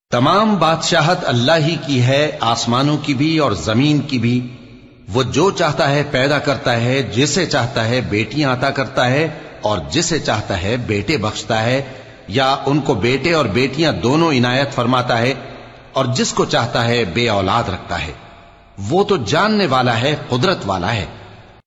तमाम बादशाहत अल्लाह ही की है, आसमानों की भी और जमीन की भी। वो जो चाहता है पैदा करता है, जिसे चाहता है बेटियां अता करता है और जिसे चाहता है बेटे बख्शता है, या उनको बेटे और बेटियां दोनों इनायत फरमाता है, और जिसको चाहता है बे औलाद रखता है। वो तो जानने वाला है, कुदरत वाला है।